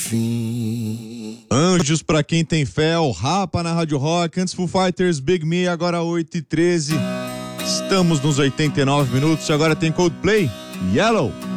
fim. Anjos pra quem tem fé, o Rapa na Rádio Rock, antes Foo Fighters, Big Me, agora 8h13. Estamos nos 89 minutos, agora tem Coldplay, Yellow.